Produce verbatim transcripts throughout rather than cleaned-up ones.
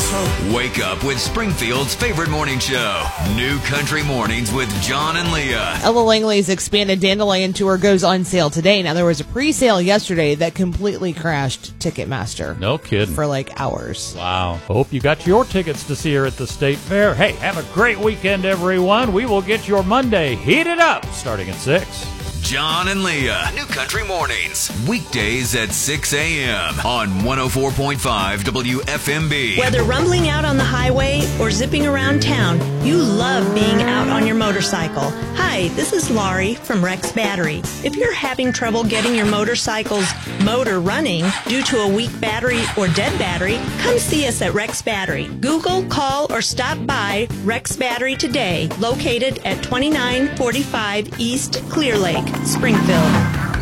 so. Wake up with Springfield's favorite morning show, New Country Mornings with John and Leah. Ella Langley's expanded Dandelion Tour goes on sale today. Now, there was a pre-sale yesterday that completely crashed Ticketmaster. No kidding. For like hours. Wow. Hope you got your tickets to see her at the State Fair. Hey, have a great weekend, everyone. We will get your Monday heated up starting at six. John and Leah, New Country Mornings, weekdays at six a.m. on one oh four point five W F M B. Whether rumbling out on the highway or zipping around town, you love being out on your motorcycle. Hi, this is Laurie from Rex Battery. If you're having trouble getting your motorcycle's motor running due to a weak battery or dead battery, come see us at Rex Battery. Google, call, or stop by Rex Battery today, located at twenty-nine forty-five East Clear Lake, Springfield.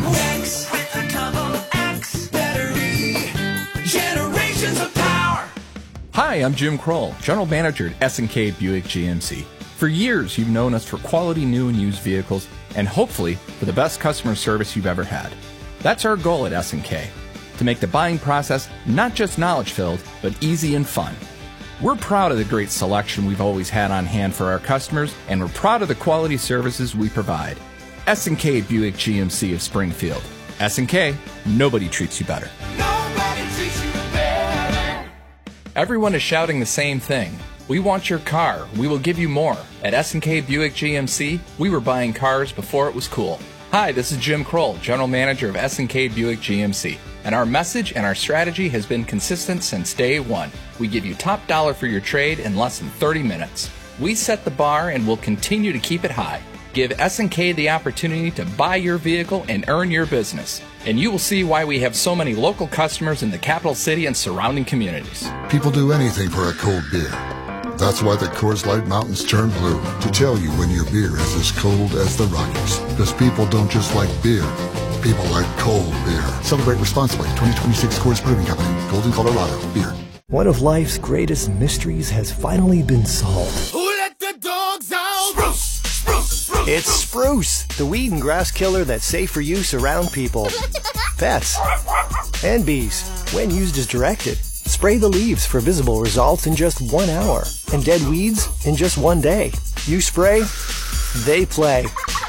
X with a double X battery. Generations of power. Hi, I'm Jim Kroll, General Manager at S and K Buick G M C. For years, you've known us for quality new and used vehicles, and hopefully for the best customer service you've ever had. That's our goal at S and K, to make the buying process not just knowledge-filled, but easy and fun. We're proud of the great selection we've always had on hand for our customers, and we're proud of the quality services we provide. S and K Buick G M C of Springfield. S and K, nobody treats you better. Nobody treats you better. Everyone is shouting the same thing. We want your car. We will give you more. At S and K Buick G M C, we were buying cars before it was cool. Hi, this is Jim Kroll, General Manager of S and K Buick G M C. And our message and our strategy has been consistent since day one. We give you top dollar for your trade in less than thirty minutes. We set the bar and will continue to keep it high. Give S and K the opportunity to buy your vehicle and earn your business. And you will see why we have so many local customers in the capital city and surrounding communities. People do anything for a cold beer. That's why the Coors Light Mountains turn blue, to tell you when your beer is as cold as the Rockies. Because people don't just like beer, people like cold beer. Celebrate responsibly. twenty twenty-six Coors Brewing Company, Golden, Colorado. Beer. One of life's greatest mysteries has finally been solved. Who let the dogs out? Spruce, spruce, spruce. It's Spruce, the weed and grass killer that's safe for use around people, pets, and bees, when used as directed. Spray the leaves for visible results in just one hour, and dead weeds in just one day. You spray, they play.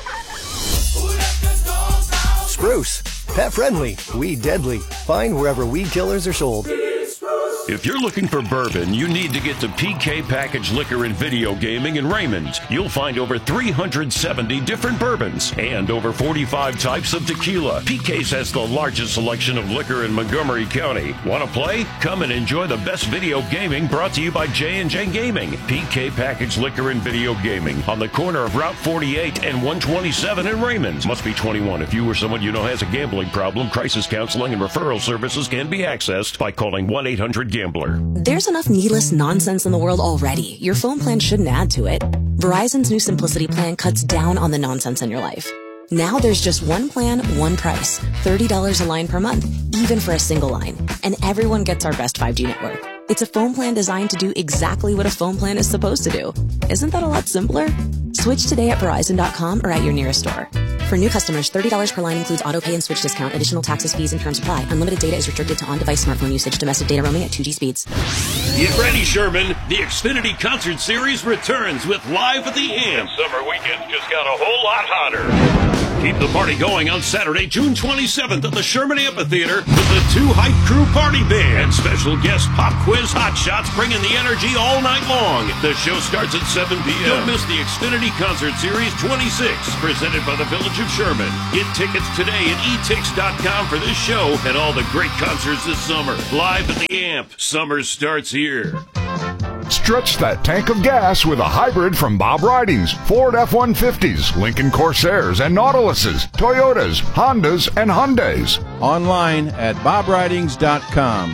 Spruce, pet friendly, weed deadly. Find wherever weed killers are sold. If you're looking for bourbon, you need to get to P K Package Liquor and Video Gaming in Raymond. You'll find over three hundred seventy different bourbons and over forty-five types of tequila. P K's has the largest selection of liquor in Montgomery County. Want to play? Come and enjoy the best video gaming brought to you by J and J Gaming. P K Package Liquor and Video Gaming on the corner of Route forty-eight and one twenty-seven in Raymond. Must be twenty-one. If you or someone you know has a gambling problem, crisis counseling and referral services can be accessed by calling one eight hundred gambler. There's enough needless nonsense in the world already. Your phone plan shouldn't add to it. Verizon's new Simplicity plan cuts down on the nonsense in your life. Now there's just one plan, one price. thirty dollars a line per month, even for a single line. And everyone gets our best five G network. It's a phone plan designed to do exactly what a phone plan is supposed to do. Isn't that a lot simpler? Switch today at Verizon dot com or at your nearest store. For new customers, thirty dollars per line includes auto pay and switch discount. Additional taxes, fees, and terms apply. Unlimited data is restricted to on-device smartphone usage. Domestic data roaming at two G speeds. Get ready, Sherman. The Xfinity Concert Series returns with Live at the Amp. Summer weekend just got a whole lot hotter. Keep the party going on Saturday, June twenty-seventh at the Sherman Amphitheater with the Two Hype Crew Party Band and special guest Pop Quiz Hot Shots bringing the energy all night long. The show starts at seven p.m. Don't miss the Xfinity Concert Series twenty-six, presented by the Village of Sherman. Get tickets today at e tix dot com for this show and all the great concerts this summer. Live at the Amp. Summer starts here. Stretch that tank of gas with a hybrid from Bob Ridings. Ford F one fifties, Lincoln Corsairs and Nautiluses, Toyotas, Hondas, and Hyundais. Online at bob ridings dot com.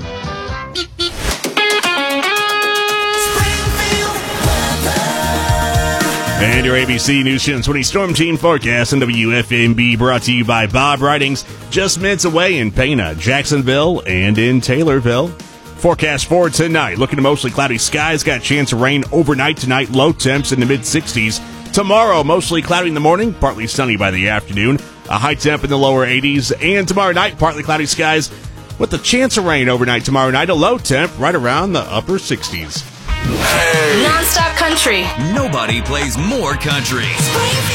And your A B C News Channel twenty Storm Team forecast on W F M B brought to you by Bob Ridings. Just minutes away in Pana, Jacksonville, and in Taylorville. Forecast for tonight. Looking at mostly cloudy skies. Got a chance of rain overnight tonight. Low temps in the mid sixties. Tomorrow, mostly cloudy in the morning. Partly sunny by the afternoon. A high temp in the lower eighties. And tomorrow night, partly cloudy skies. with a chance of rain overnight tomorrow night. A low temp right around the upper sixties. Hey. Non-stop country. Nobody plays more country.